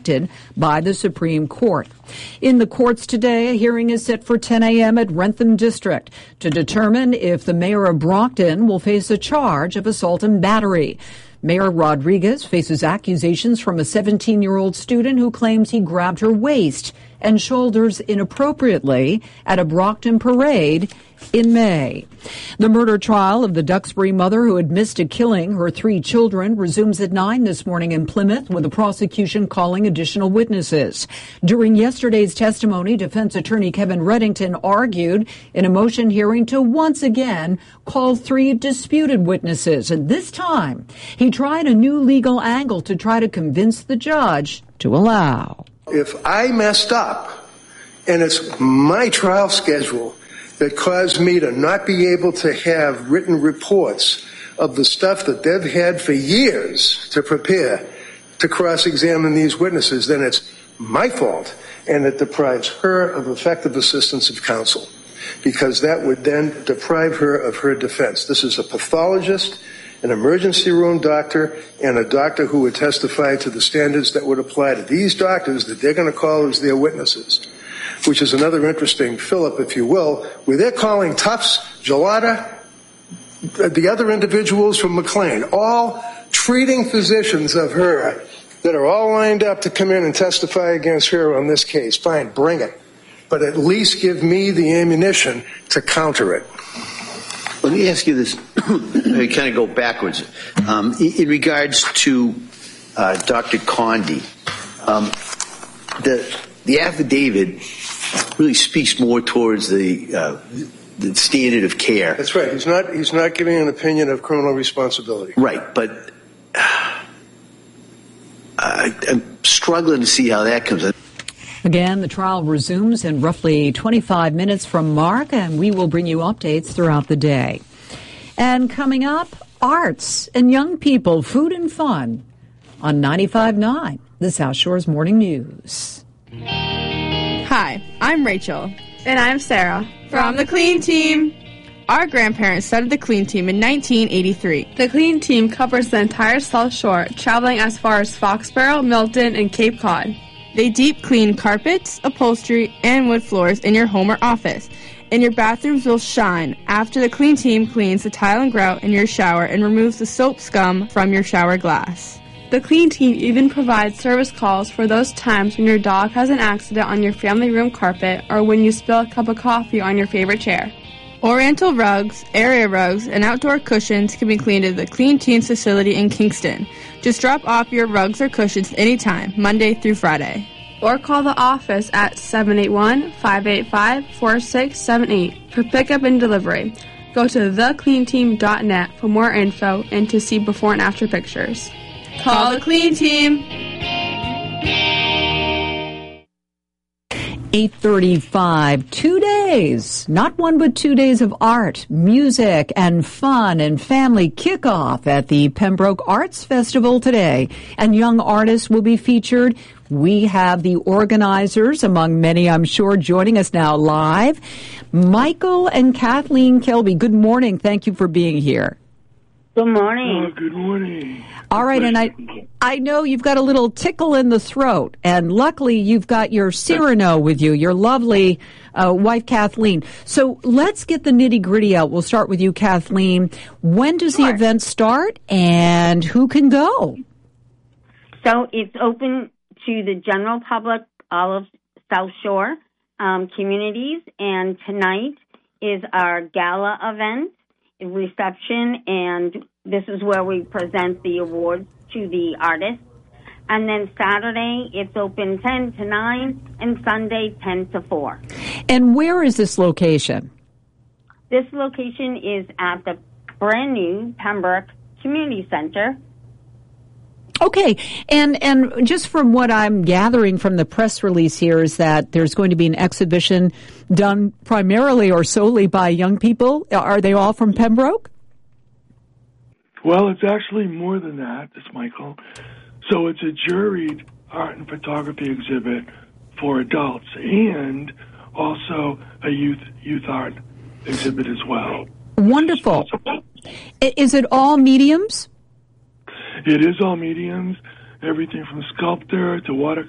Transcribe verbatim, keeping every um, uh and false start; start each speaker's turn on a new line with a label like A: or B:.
A: rejected by the Supreme Court. In the courts today, a hearing is set for ten a.m. at Wrentham District to determine if the mayor of Brockton will face a charge of assault and battery. Mayor Rodriguez faces accusations from a seventeen-year-old student who claims he grabbed her waist and shoulders inappropriately at a Brockton parade in May. The murder trial of the Duxbury mother who admits to killing her three children resumes at nine this morning in Plymouth, with the prosecution calling additional witnesses. During yesterday's testimony, defense attorney Kevin Reddington argued in a motion hearing to once again call three disputed witnesses. And this time, he tried a new legal angle to try to convince the judge to allow.
B: If I messed up, and it's my trial schedule that caused me to not be able to have written reports of the stuff that they've had for years to prepare to cross-examine these witnesses, then it's my fault, and it deprives her of effective assistance of counsel, because that would then deprive her of her defense. This is a pathologist, an emergency room doctor, and a doctor who would testify to the standards that would apply to these doctors that they're going to call as their witnesses, which is another interesting fill-up, if you will, where they're calling Tufts, Gelada, the other individuals from McLean, all treating physicians of her that are all lined up to come in and testify against her on this case. Fine, bring it. But at least give me the ammunition to counter it.
C: Let me ask you this, kind of go backwards. Um, in regards to uh, Doctor Condi, um, the, the affidavit really speaks more towards the uh, the standard of care.
B: That's right. He's not he's not giving an opinion of criminal responsibility.
C: Right, but uh, I, I'm struggling to see how that comes in.
A: Again, the trial resumes in roughly twenty-five minutes from Mark, and we will bring you updates throughout the day. And coming up, arts and young people, food and fun on ninety-five point nine, the South Shore's Morning News.
D: Hi, I'm Rachel.
E: And I'm Sarah.
D: From the Clean Team. Our grandparents started the Clean Team in nineteen eighty-three.
E: The Clean Team covers the entire South Shore, traveling as far as Foxborough, Milton, and Cape Cod.
D: They deep clean carpets, upholstery, and wood floors in your home or office, and your bathrooms will shine after the Clean Team cleans the tile and grout in your shower and removes the soap scum from your shower glass.
E: The Clean Team even provides service calls for those times when your dog has an accident on your family room carpet or when you spill a cup of coffee on your favorite chair.
D: Oriental rugs, area rugs, and outdoor cushions can be cleaned at the Clean Team's facility in Kingston. Just drop off your rugs or cushions anytime, Monday through Friday.
E: Or call the office at seven eight one, five eight five, four six seven eight for pickup and delivery. Go to the clean team dot net for more info and to see before and after pictures.
D: Call the Clean Team.
A: eight thirty-five, two days, not one but two days of art, music, and fun and family kickoff at the Pembroke Arts Festival today. And young artists will be featured. We have the organizers, among many, I'm sure, joining us now live. Michael and Kathleen Kelby, good morning. Thank you for being here.
F: Good morning.
B: Oh, good morning.
A: All right, and I I know you've got a little tickle in the throat, and luckily you've got your Cyrano with you, your lovely uh, wife, Kathleen. So let's get the nitty-gritty out. We'll start with you, Kathleen. When does
F: Sure.
A: the event start, and who can go?
F: So it's open to the general public, all of South Shore um, communities, and tonight is our gala event, reception, and this is where we present the awards to the artists. And then Saturday, it's open ten to nine, and Sunday, ten to four.
A: And where is this location?
F: This location is at the brand new Pembroke Community Center.
A: Okay, and and just from what I'm gathering from the press release here is that there's going to be an exhibition done primarily or solely by young people. Are they all from Pembroke?
G: Well, it's actually more than that, this Michael. So it's a juried art and photography exhibit for adults and also a youth youth art exhibit as well.
A: Wonderful. Is it all mediums?
G: It is all mediums, everything from sculptor to water